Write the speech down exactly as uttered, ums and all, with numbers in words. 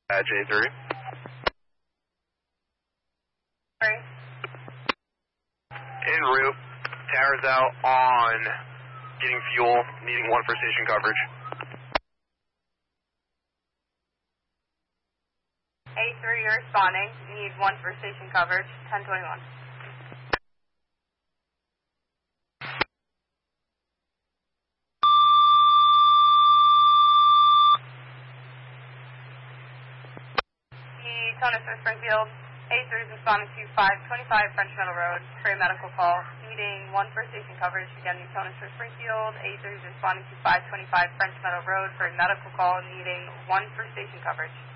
At J three. Three. En route. Tower's out on getting fuel, needing one for station coverage. A three, you're responding. You need one for station coverage, ten twenty-one. Tonis for Springfield. A three is responding to five twenty-five French Meadow Road for a medical call, needing one for station coverage. Again, Tonis for Springfield. A three is responding to five twenty-five French Meadow Road for a medical call, needing one for station coverage.